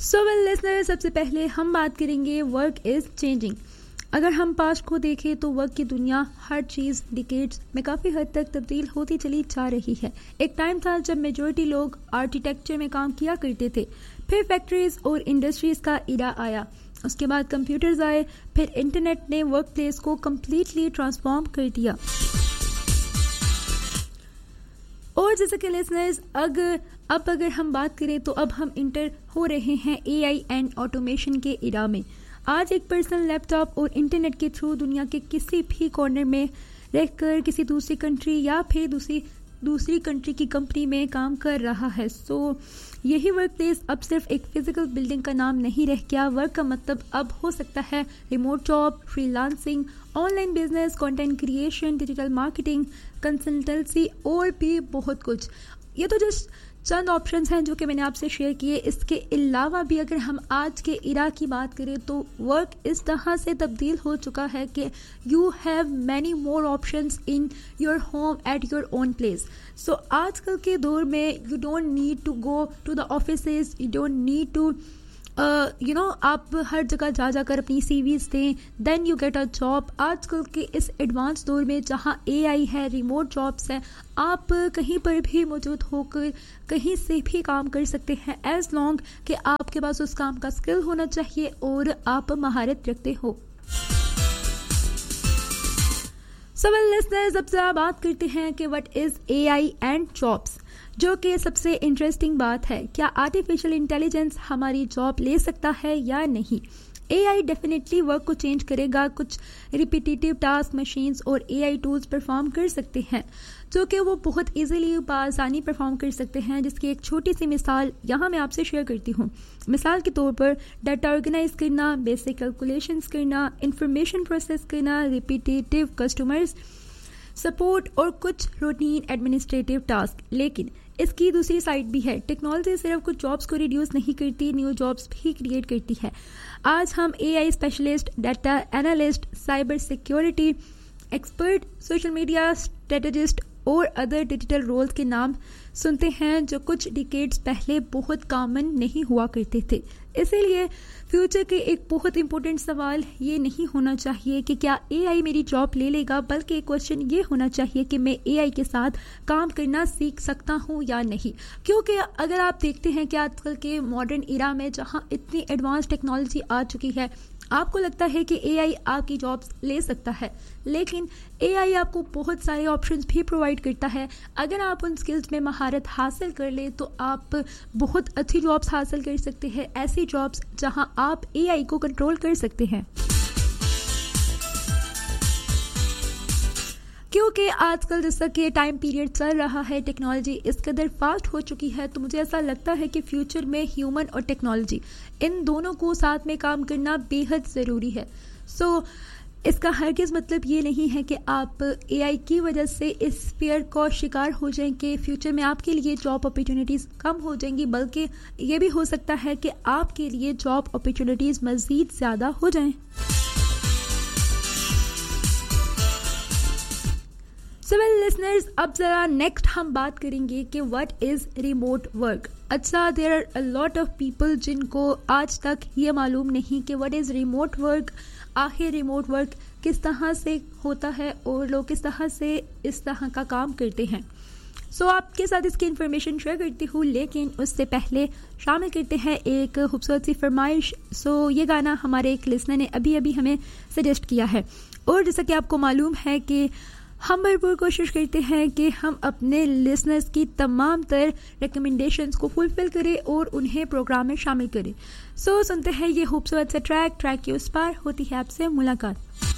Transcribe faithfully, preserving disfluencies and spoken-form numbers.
So well listener, सबसे पहले हम बात करेंगे वर्क इज चेंजिंग। अगर हम पास्ट को देखें तो वर्क की दुनिया हर चीज़ डिकेड्स में काफ़ी हद तक तब्दील होती चली जा रही है। एक टाइम था जब मेजॉरिटी लोग आर्किटेक्चर में काम किया करते थे, फिर फैक्ट्रीज और इंडस्ट्रीज का इरा आया, उसके बाद कंप्यूटर्स आए, फिर इंटरनेट ने वर्क प्लेस को कम्प्लीटली ट्रांसफॉर्म कर दिया। और जैसे कि लिसनर्स, अगर अब अगर हम बात करें तो अब हम इंटर हो रहे हैं एआई एंड ऑटोमेशन के इरा में। आज एक पर्सन लैपटॉप और इंटरनेट के थ्रू दुनिया के किसी भी कॉर्नर में रहकर किसी दूसरी कंट्री या फिर दूसरी दूसरी कंट्री की कंपनी में काम कर रहा है। सो so, यही वर्क प्लेस अब सिर्फ एक फिजिकल बिल्डिंग का नाम नहीं रह गया। वर्क का मतलब अब हो सकता है remote job, freelancing, online business, content creation, digital marketing, consultancy और भी बहुत कुछ। ये तो जस्ट चंद ऑप्शंस हैं जो कि मैंने आपसे शेयर किए। इसके अलावा भी अगर हम आज के इरा की बात करें तो वर्क इस तरह से तब्दील हो चुका है कि you have many more options in your home at your own place. सो आजकल के दौर में you don't need to go to the offices, you don't need to you know आप हर जगह जा जाकर अपनी सीवीज दें, then you get a job. आजकल के इस एडवांस दौर में जहां एआई है, रिमोट जॉब्स हैं, आप कहीं पर भी मौजूद होकर कहीं से भी काम कर सकते हैं, एज लॉन्ग कि आपके पास उस काम का स्किल होना चाहिए और आप महारत रखते हो। सो वेल लिसनर्स, अब जरा बात करते हैं कि what is AI and jobs, जो कि सबसे इंटरेस्टिंग बात है। क्या आर्टिफिशियल इंटेलिजेंस हमारी जॉब ले सकता है या नहीं? एआई डेफिनेटली वर्क को चेंज करेगा। कुछ रिपीटेटिव टास्क मशीन्स और एआई टूल्स परफॉर्म कर सकते हैं जो कि वो बहुत इजीली आसानी परफॉर्म कर सकते हैं, जिसकी एक छोटी सी मिसाल यहाँ मैं आपसे शेयर करती हूँ। मिसाल के तौर पर डाटा ऑर्गेनाइज करना, बेसिक कैलकुलेशंस करना, इंफॉर्मेशन प्रोसेस करना, रिपीटेटिव कस्टमर्स सपोर्ट और कुछ रूटीन एडमिनिस्ट्रेटिव टास्क। लेकिन इसकी दूसरी साइड भी है। टेक्नोलॉजी सिर्फ कुछ जॉब्स को रिड्यूस नहीं करती, न्यू जॉब्स भी क्रिएट करती है। आज हम AI specialist, data analyst, cyber security expert, social media strategist और अदर डिजिटल रोल्स के नाम सुनते हैं जो कुछ डिकेड्स पहले बहुत कॉमन नहीं हुआ करते थे। इसीलिए फ्यूचर के एक बहुत इंपॉर्टेंट सवाल ये नहीं होना चाहिए कि क्या एआई मेरी जॉब ले लेगा, बल्कि एक क्वेश्चन ये होना चाहिए कि मैं एआई के साथ काम करना सीख सकता हूँ या नहीं। क्योंकि अगर आप देखते हैं कि आजकल के मॉडर्न इरा में जहाँ इतनी एडवांस टेक्नोलॉजी आ चुकी है, आपको लगता है कि एआई आपकी जॉब्स ले सकता है, लेकिन एआई आपको बहुत सारे ऑप्शंस भी प्रोवाइड करता है। अगर आप उन स्किल्स में महारत हासिल कर ले तो आप बहुत अच्छी जॉब्स हासिल कर सकते हैं, ऐसी जॉब्स जहां आप एआई को कंट्रोल कर सकते हैं। क्योंकि आजकल जैसा कि टाइम पीरियड चल रहा है, टेक्नोलॉजी इस कदर फास्ट हो चुकी है, तो मुझे ऐसा लगता है कि फ्यूचर में ह्यूमन और टेक्नोलॉजी इन दोनों को साथ में काम करना बेहद ज़रूरी है। सो so, इसका हरगिज़ मतलब ये नहीं है कि आप एआई की वजह से इस फियर को शिकार हो जाएं कि फ्यूचर में आपके लिए जॉब अपॉर्चुनिटीज़ कम हो जाएंगी, बल्कि ये भी हो सकता है कि आपके लिए जॉब अपॉर्चुनिटीज़ मज़ीद ज़्यादा हो जाएं। सो वेल लिसनर्स, अब जरा नेक्स्ट हम बात करेंगे कि व्हाट इज रिमोट वर्क। अच्छा, there are a lot of people जिनको आज तक ये मालूम नहीं कि व्हाट इज रिमोट वर्क, आखिर रिमोट वर्क किस तरह से होता है और लोग किस तरह से इस तरह का काम करते हैं। सो so, आपके साथ इसकी इन्फॉर्मेशन शेयर करती हूँ, लेकिन उससे पहले शामिल करते हैं एक खूबसूरत सी फरमाइश। सो so, ये गाना हमारे एक लिसनर ने अभी अभी हमें सजेस्ट किया है, और जैसा कि आपको मालूम है कि हम भरपूर कोशिश करते हैं कि हम अपने लिसनर्स की तमाम तर रिकमेंडेशंस को फुलफिल करें और उन्हें प्रोग्राम में शामिल करें। सो so, सुनते हैं ये खूबसूरत सा ट्रैक ट्रैक की उस पार होती है आपसे मुलाकात।